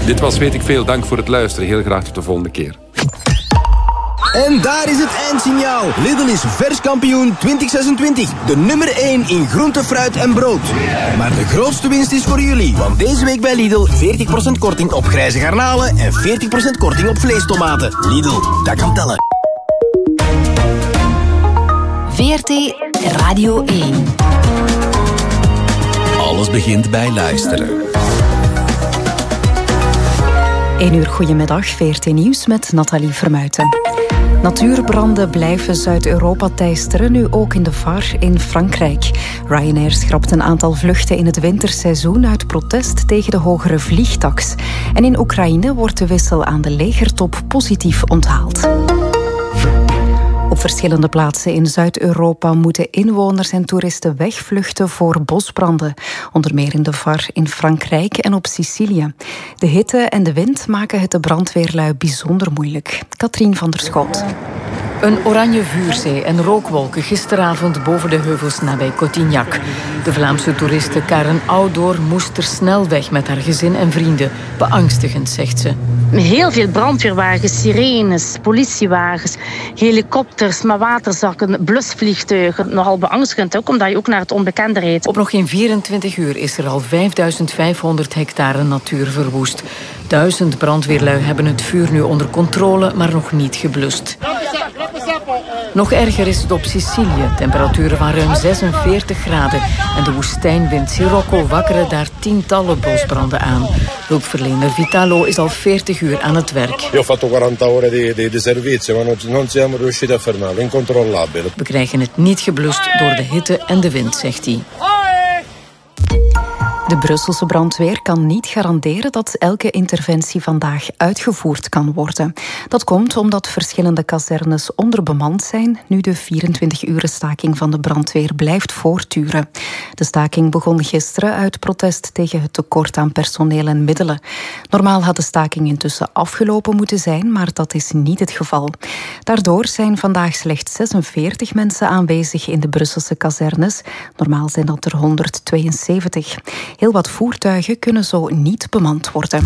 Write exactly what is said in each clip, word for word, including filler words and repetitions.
Dit was Weet ik Veel. Dank voor het luisteren. Heel graag tot de volgende keer. En daar is het eindsignaal. Lidl is vers kampioen twintig zesentwintig. De nummer één in groente, fruit en brood. Maar de grootste winst is voor jullie. Want deze week bij Lidl veertig procent korting op grijze garnalen en veertig procent korting op vleestomaten. Lidl, dat kan tellen. V R T Radio één. Alles begint bij luisteren. één uur goedemiddag, V R T Nieuws met Nathalie Vermuiten. Natuurbranden blijven Zuid-Europa teisteren, nu ook in de V A R in Frankrijk. Ryanair schrapt een aantal vluchten in het winterseizoen uit protest tegen de hogere vliegtaks. En in Oekraïne wordt de wissel aan de legertop positief onthaald. Op verschillende plaatsen in Zuid-Europa moeten inwoners en toeristen wegvluchten voor bosbranden. Onder meer in de V A R in Frankrijk en op Sicilië. De hitte en de wind maken het de brandweerlui bijzonder moeilijk. Katrien van der Schoot. Een oranje vuurzee en rookwolken gisteravond boven de heuvels nabij Cotignac. De Vlaamse toeriste Karen Oudoor moest er snel weg met haar gezin en vrienden. Beangstigend, zegt ze. Heel veel brandweerwagens, sirenes, politiewagens, helikopters, maar waterzakken, blusvliegtuigen. Nogal beangstigend ook, omdat je ook naar het onbekende rijdt. Op nog geen vierentwintig uur is er al vijfduizend vijfhonderd hectare natuur verwoest. Duizend brandweerlui hebben het vuur nu onder controle, maar nog niet geblust. Nog erger is het op Sicilië. Temperaturen van ruim zesenveertig graden. En de woestijnwind Sirocco wakkeren daar tientallen bosbranden aan. Hulpverlener Vitalo is al veertig uur aan het werk. Io ho fatto quaranta ore di, di, di servizio, ma non siamo riusciti a fermarlo. Incontrollabile. We krijgen het niet geblust door de hitte en de wind, zegt hij. De Brusselse brandweer kan niet garanderen dat elke interventie vandaag uitgevoerd kan worden. Dat komt omdat verschillende kazernes onderbemand zijn, nu de vierentwintig-uren staking van de brandweer blijft voortduren. De staking begon gisteren uit protest tegen het tekort aan personeel en middelen. Normaal had de staking intussen afgelopen moeten zijn, maar dat is niet het geval. Daardoor zijn vandaag slechts zesenveertig mensen aanwezig in de Brusselse kazernes. Normaal zijn dat er honderdtweeënzeventig. Heel wat voertuigen kunnen zo niet bemand worden.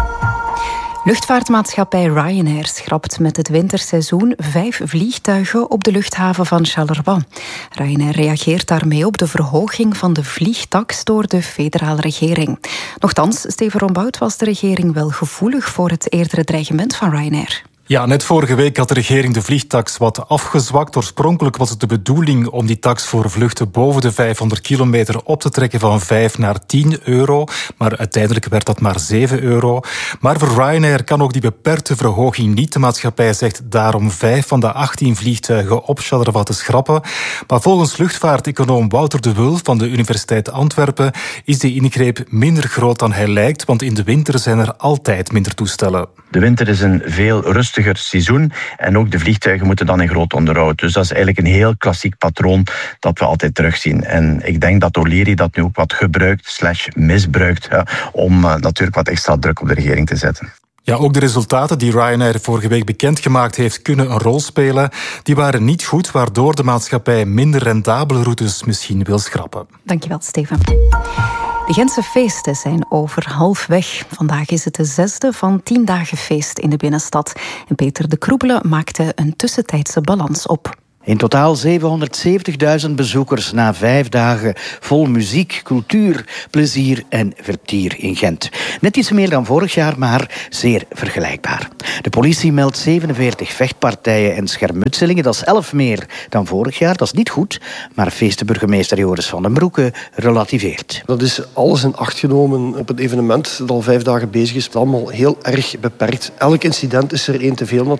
Luchtvaartmaatschappij Ryanair schrapt met het winterseizoen vijf vliegtuigen op de luchthaven van Charleroi. Ryanair reageert daarmee op de verhoging van de vliegtaks door de federale regering. Nochtans, Steven Rombout, was de regering wel gevoelig voor het eerdere dreigement van Ryanair. Ja, net vorige week had de regering de vliegtaks wat afgezwakt. Oorspronkelijk was het de bedoeling om die taks voor vluchten boven de vijfhonderd kilometer op te trekken van vijf naar tien euro. Maar uiteindelijk werd dat maar zeven euro. Maar voor Ryanair kan ook die beperkte verhoging niet. De maatschappij zegt daarom vijf van de achttien vliegtuigen op Charleroi te schrappen. Maar volgens luchtvaarteconoom Wouter de Wul van de Universiteit Antwerpen is die ingreep minder groot dan hij lijkt, want in de winter zijn er altijd minder toestellen. De winter is een veel rustiger seizoen en ook de vliegtuigen moeten dan in groot onderhoud. Dus dat is eigenlijk een heel klassiek patroon dat we altijd terugzien. En ik denk dat O'Leary dat nu ook wat gebruikt, slash misbruikt, ja, om uh, natuurlijk wat extra druk op de regering te zetten. Ja, ook de resultaten die Ryanair vorige week bekendgemaakt heeft kunnen een rol spelen. Die waren niet goed, waardoor de maatschappij minder rendabele routes misschien wil schrappen. Dankjewel, Steven. De Gentse feesten zijn over halfweg. Vandaag is het de zesde van tien dagen feest in de binnenstad. En Peter de Kroebele maakte een tussentijdse balans op. In totaal zevenhonderdzeventigduizend bezoekers na vijf dagen vol muziek, cultuur, plezier en vertier in Gent. Net iets meer dan vorig jaar, maar zeer vergelijkbaar. De politie meldt zevenenveertig vechtpartijen en schermutselingen. Dat is elf meer dan vorig jaar. Dat is niet goed, maar feestenburgemeester Joris van den Broeke relativeert. Dat is alles in acht genomen op een evenement dat al vijf dagen bezig is. Het is allemaal heel erg beperkt. Elk incident is er één te veel.